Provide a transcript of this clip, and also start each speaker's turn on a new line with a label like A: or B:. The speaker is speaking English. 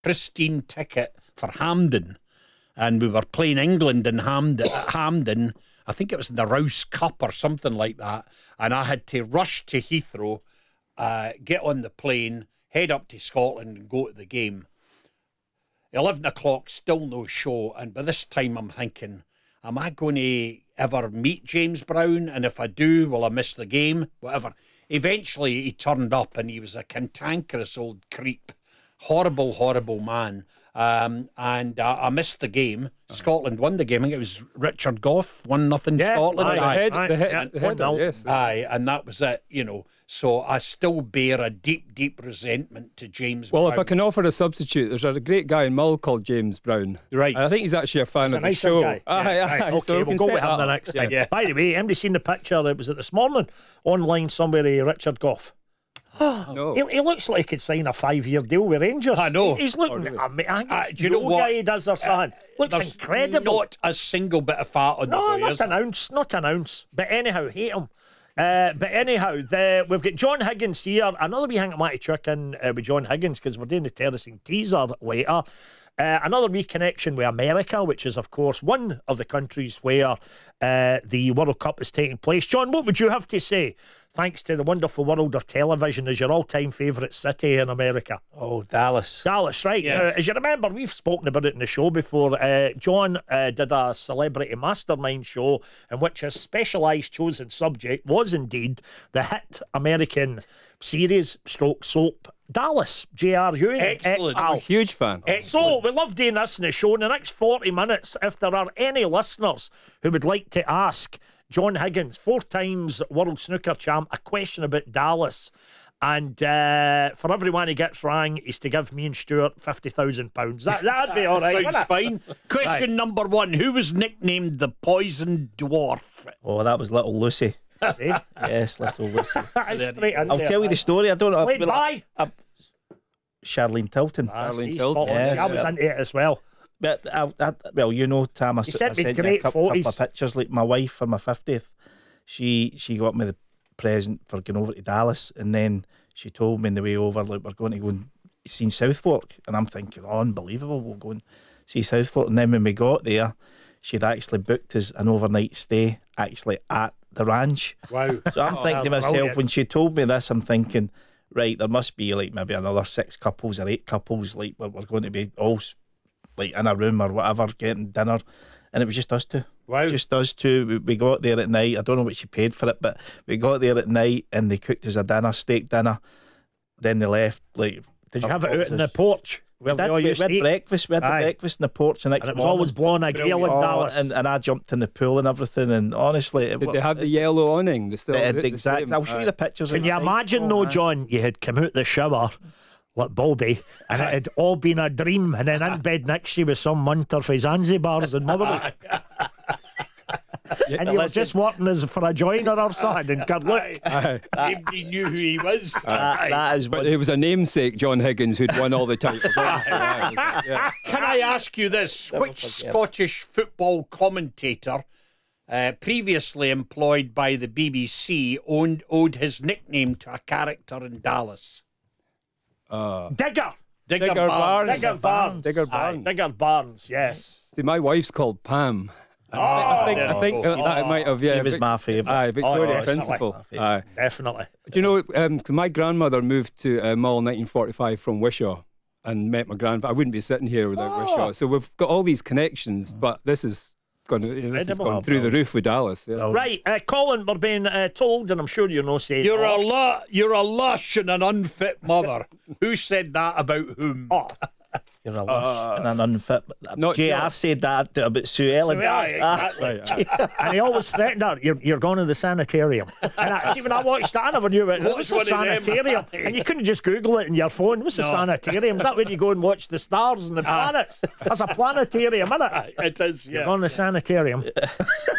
A: pristine ticket for Hampden, and we were playing England in Hampden at Hampden. I think it was in the Rouse Cup or something like that, and I had to rush to Heathrow, get on the plane, head up to Scotland and go to the game. 11 o'clock, still no show, and by this time I'm thinking, am I going to ever meet James Brown? And if I do, will I miss the game? Whatever. Eventually he turned up, and he was a cantankerous old creep. Horrible, horrible man. And I missed the game. Scotland won the game. I think it was Richard Gough, 1-0 Scotland.
B: The head, yes.
A: Aye, and that was it, you know. So I still bear a deep, deep resentment to James
B: Well,
A: Brown.
B: if I can offer a substitute, there's a great guy in Mull called James Brown.
A: Right.
B: And I think he's actually a fan
C: He's
B: of
C: a
B: the
C: nicer
B: show.
C: guy.
B: Aye.
C: Okay,
B: So we
C: we'll
B: can
C: go
B: set
C: with him
B: that
C: the
B: up.
C: next time.
A: Yeah.
C: By the way, anybody seen the picture? It was it this morning online somewhere. Richard Gough.
B: No.
C: He looks like he could sign a 5-year deal with Rangers.
A: I know.
C: He's looking.
B: Oh, really?
C: Do you know what guy he does or something? Looks
A: There's
C: incredible.
A: not a single bit of fat on
C: No,
A: the boy,
C: not
A: is there?
C: an ounce, not an ounce. But anyhow, hate him. But anyhow, we've got John Higgins here. Another wee thing I might check in with John Higgins, because we're doing the terracing teaser later. Another wee connection with America, which is, of course, one of the countries where the World Cup is taking place. John, what would you have to say, thanks to the wonderful world of television, is your all-time favourite city in America?
D: Oh, Dallas.
C: Dallas, right.
A: Yes.
C: As you remember, we've spoken about it in the show before. John did a celebrity mastermind show in which his specialised chosen subject was indeed the hit American series stroke soap Dallas. J.R. Ewing.
A: Excellent.
C: et al.
B: Huge fan.
C: So we love doing this in the show. In the next 40 minutes, if there are any listeners who would like to ask John Higgins, 4 times world snooker champ, a question about Dallas, and for everyone he gets wrong, is to give me and Stuart £50,000. That'd be all right,
A: Sounds
C: wouldn't it?
A: fine. Question number 1. Who was nicknamed the Poison Dwarf?
D: Oh, that was Little Lucy.
C: See?
D: Yes, Little Lucy.
C: Straight in
D: I'll
C: there,
D: tell you the story. I don't know.
C: Played by?
D: Charlene Tilton.
B: Charlene
C: See,
B: Tilton.
C: Scotland.
D: Yes,
C: I was
D: well.
C: into it as well.
D: But well, you know, Tam, I
C: sent me
D: sent you
C: great
D: a couple
C: photos.
D: of pictures. Like my wife for my 50th, she got me the present for going over to Dallas, and then she told me on the way over, like, we're going to go and see Southwark, and I'm thinking, oh, unbelievable, we'll go and see Southwark. And then when we got there, she'd actually booked us an overnight stay actually at the ranch.
C: Wow.
D: So I'm thinking to myself,
C: brilliant.
D: when she told me this, I'm thinking, right, there must be like maybe another 6 couples or 8 couples, like we're going to be all like in a room or whatever getting dinner, and it was just us two.
C: Wow.
D: Just us two. We got there at night. I don't know what she paid for it, but we got there at night and they cooked us a dinner, steak dinner. Then they left. Like,
C: Did you have it out in the porch where they all
D: we
C: used
D: had
C: to eat?
D: breakfast. We had the
C: Aye.
D: breakfast in the porch the next
C: And it was
D: morning.
C: always blowing a gale in
D: Oh,
C: Dallas.
D: and I jumped in the pool and everything. And honestly,
B: Did they have the yellow awning?
D: it had the exact. I'll show you the pictures.
C: Can
D: on
C: you
D: the site.
C: imagine,
D: Oh,
C: though,
D: man.
C: John, you had come out the shower like Bobby, and it had all been a dream, and then in bed next to you with some munter for Zanzibars and Motherwell. And you were just working as for a joiner or something, and God, look.
A: Nobody knew who he was.
D: That is
B: But
D: what.
B: it was a namesake, John Higgins, who'd won all the titles. Obviously, yeah.
A: Can I ask you this? Which Scottish football commentator, previously employed by the BBC, owed his nickname to a character in Dallas?
C: Digger.
A: Digger
B: Barnes.
A: Barnes.
C: Digger Barnes.
B: Digger
C: Aye,
B: Barnes.
C: Digger Barnes, yes.
B: See, my wife's called Pam. I think that might have, yeah.
D: She was my favourite.
B: Aye, Victoria
C: Oh,
B: Principal.
D: definitely my
B: Aye.
C: Definitely.
B: Do you know, my grandmother moved to Mull in 1945 from Wishaw and met my grandfather. I wouldn't be sitting here without Wishaw. So we've got all these connections, but this is gone
C: Incredible.
B: through the roof with Dallas. Yeah.
C: Right, Colin, we're being told, and I'm sure you know, say,
A: You're a lush and an unfit mother. Who said that about whom?
C: Oh,
D: You're a lush and an unfit.
B: Not-
D: JR said that about Sue Ellen.
C: yeah, exactly. And he always threatened her, you're going to the sanitarium. And see, when I watched that, I never knew it. What's a
A: one of them?
C: sanitarium? And you couldn't just Google it in your phone. What's a sanitarium? Is that when you go and watch the stars and the planets? That's a planetarium, isn't it?
A: It is,
C: You're
A: yeah.
C: going to the sanitarium.